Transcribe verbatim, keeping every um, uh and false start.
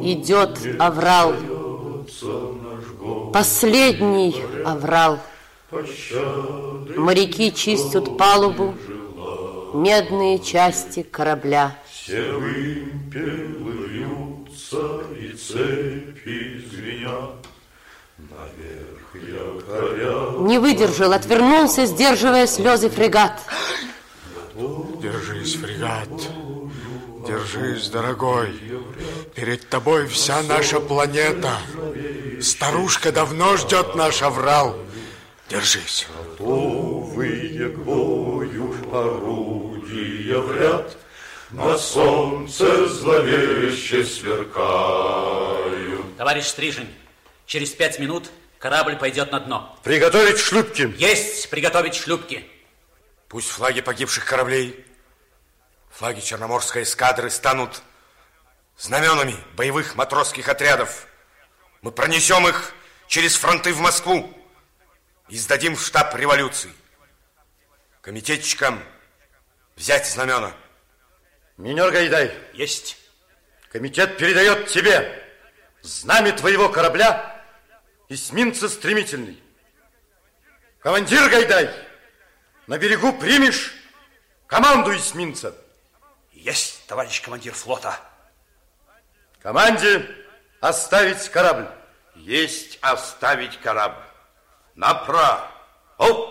идет аврал, последний аврал. Моряки чистят палубу, медные части корабля. Все вымпелы вьются и цепи звенят. Наверх якоря. Не выдержал, отвернулся, сдерживая слезы, фрегат. Держись, фрегат. Держись, дорогой. Перед тобой вся наша планета. Старушка давно ждет наш аврал. Держись. Готовые к бою орудия в ряд, на солнце зловеще сверкают. Товарищ Стрижень, через пять минут корабль пойдет на дно. Приготовить шлюпки. Есть приготовить шлюпки. Пусть флаги погибших кораблей, флаги Черноморской эскадры станут знаменами боевых матросских отрядов. Мы пронесем их через фронты в Москву и сдадим в штаб революции. Комитетчикам взять знамена. Минер Гайдай. Есть. Комитет передает тебе знамя твоего корабля эсминца «Стремительный». Командир Гайдай, на берегу примешь команду эсминца. Есть, товарищ командир флота. Команде оставить корабль. Есть оставить корабль. Направо. Оп!